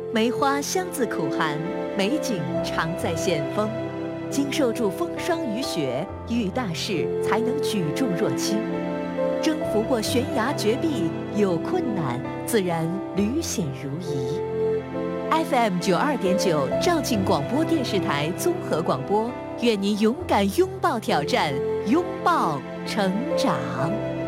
梅花香自苦寒，美景常在险峰。经受住风霜雨雪，遇大事才能举重若轻。征服过悬崖绝壁，有困难自然屡险如夷。FM92.9肇庆广播电视台综合广播，愿您勇敢拥抱挑战，拥抱成长。